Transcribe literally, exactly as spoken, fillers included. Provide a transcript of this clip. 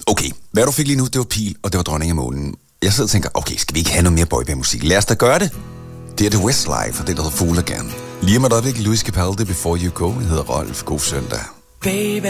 Okay, hvad du fik lige nu, det var Pil, og det var Dronning af Månen. Jeg sidder og tænker, okay, skal vi ikke have noget mere boyband-musik? Lad os da gøre det. Det er The Westlife, og det der hedder Fool Again. Lige om et øjeblik, Louis Capaldi, Before You Go, hedder Rolf. God søndag. Baby.